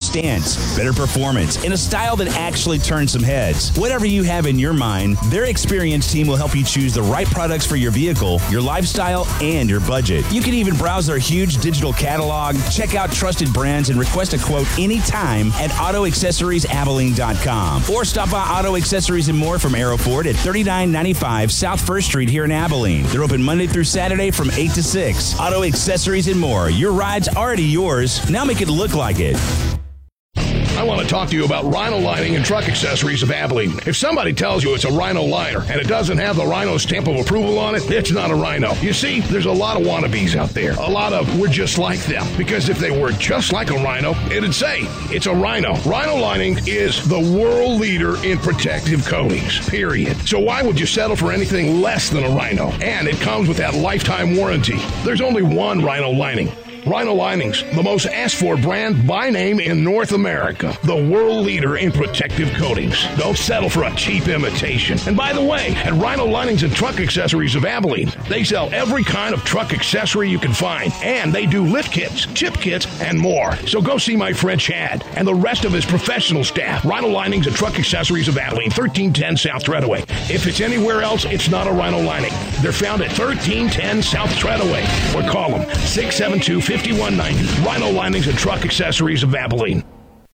stance, better performance, and a style that actually turns some heads. Whatever you have in your mind, their experienced team will help you choose the right products for your vehicle, your lifestyle, and your budget. You can even browse their huge digital catalog, check out trusted brands, and request a quote anytime at AutoAccessoriesAbilene.com. Or stop by Auto Accessories and More from Arrow Ford at 3995 South 1st Street here in Abilene. They're open Monday through Saturday from 8 to 6. Auto Accessories and More. Your ride's already yours. Now make it look like it. I want to talk to you about Rhino Lining and Truck Accessories of Abilene. If somebody tells you it's a Rhino liner and it doesn't have the Rhino stamp of approval on it, it's not a Rhino. You see, there's a lot of wannabes out there. A lot of we're just like them. Because if they were just like a Rhino, it'd say it's a Rhino. Rhino Lining is the world leader in protective coatings, period. So why would you settle for anything less than a Rhino? And it comes with that lifetime warranty. There's only one Rhino Lining. Rhino Linings, the most asked for brand by name in North America. The world leader in protective coatings. Don't settle for a cheap imitation. And by the way, at Rhino Linings and Truck Accessories of Abilene, they sell every kind of truck accessory you can find. And they do lift kits, chip kits, and more. So go see my friend Chad and the rest of his professional staff. Rhino Linings and Truck Accessories of Abilene, 1310 South Treadaway. If it's anywhere else, it's not a Rhino Lining. They're found at 1310 South Treadaway. Or call them 672-5190. Rhino Linings and Truck Accessories of Abilene.